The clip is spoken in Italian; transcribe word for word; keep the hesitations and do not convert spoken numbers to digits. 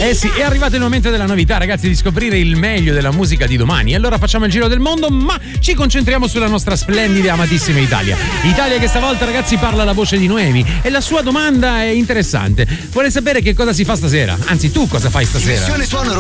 Eh sì, è arrivato il momento della novità, ragazzi, di scoprire il meglio della musica di domani. Allora facciamo il giro del mondo, ma ci concentriamo sulla nostra splendida e amatissima Italia. Italia che stavolta, ragazzi, parla la voce di Noemi e la sua domanda è interessante. Vuole sapere che cosa si fa stasera? Anzi, tu cosa fai stasera? Suono